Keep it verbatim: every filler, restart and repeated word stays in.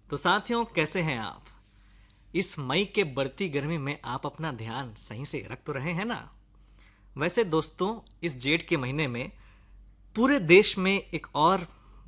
तो साथियों, कैसे हैं आप? इस मई के बढ़ती गर्मी में आप अपना ध्यान सही से रख तो रहे हैं ना? वैसे दोस्तों, इस जेठ के महीने में पूरे देश में एक और